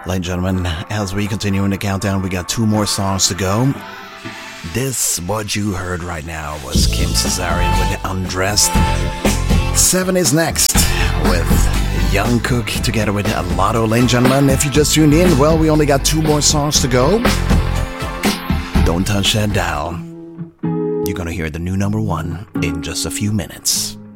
Ladies and gentlemen, as we continue in the countdown, we got 2 more songs to go. This, what you heard right now, was Kim Cesarion with Undressed. 7 is next with Young Cook together with Lotto. Ladies and gentlemen, if you just tuned in, well, we only got 2 more songs to go. Don't touch that dial. You're gonna hear the new number 1 in just a few minutes.